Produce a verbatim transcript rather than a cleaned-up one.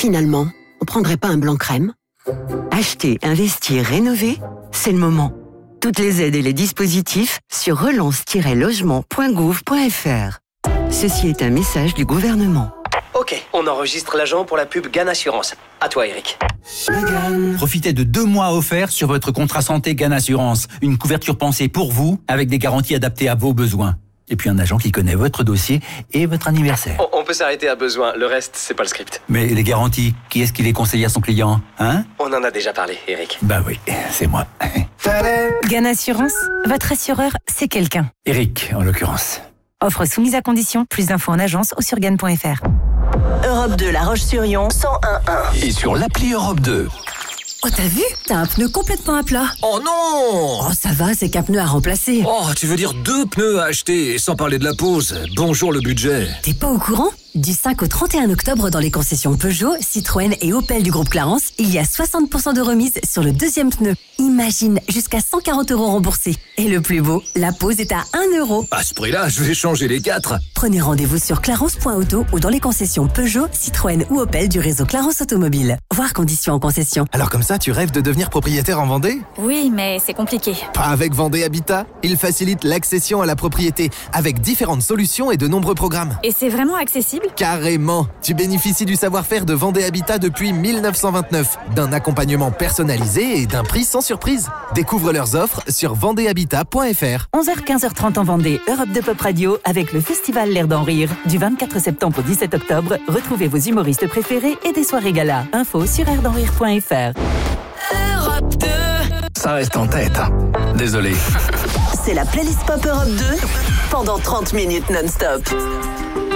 Finalement, on prendrait pas un blanc crème ? Acheter, investir, rénover, c'est le moment. Toutes les aides et les dispositifs sur relance tiret logement point gouv point f r. Ceci est un message du gouvernement. Ok, on enregistre l'agent pour la pub GAN Assurance. À toi, Eric. Profitez de deux mois offerts sur votre contrat santé GAN Assurance. Une couverture pensée pour vous, avec des garanties adaptées à vos besoins. Et puis un agent qui connaît votre dossier et votre anniversaire. On, on peut s'arrêter à besoin, le reste, c'est pas le script. Mais les garanties, qui est-ce qui les conseille à son client, hein ? On en a déjà parlé, Eric. Bah oui, c'est moi. GAN Assurance, votre assureur, c'est quelqu'un. Eric, en l'occurrence. Offre soumise à condition, plus d'infos en agence ou sur gan point f r. Europe deux, La Roche-sur-Yon, cent un virgule un. Et sur l'appli Europe deux. Oh, t'as vu ? T'as un pneu complètement à plat. Oh non ! Oh, ça va, c'est qu'un pneu à remplacer. Oh, tu veux dire deux pneus à acheter, sans parler de la pause. Bonjour le budget. T'es pas au courant ? Du cinq au trente et un octobre, dans les concessions Peugeot, Citroën et Opel du groupe Clarence, il y a soixante pour cent de remise sur le deuxième pneu. Imagine, jusqu'à cent quarante euros remboursés. Et le plus beau, la pause est à un euro. À ce prix-là, je vais changer les quatre. Prenez rendez-vous sur clarence point auto ou dans les concessions Peugeot, Citroën ou Opel du réseau Clarence Automobile. Voir conditions en concession. Alors comme ça, tu rêves de devenir propriétaire en Vendée ? Oui, mais c'est compliqué. Pas avec Vendée Habitat. Il facilite l'accession à la propriété avec différentes solutions et de nombreux programmes. Et c'est vraiment accessible ? Carrément. Tu bénéficies du savoir-faire de Vendée Habitat depuis mille neuf cent vingt-neuf, d'un accompagnement personnalisé et d'un prix sans surprise. Découvre leurs offres sur vendée habitat point f r. onze heures quinze heures trente en Vendée, Europe deux Pop Radio avec le festival L'air d'en rire. Du vingt-quatre septembre au dix-sept octobre, retrouvez vos humoristes préférés et des soirées gala. Info sur air d'en rire point f r. Europe deux. Ça reste en tête. Désolé. C'est la playlist Pop Europe deux pendant trente minutes non-stop.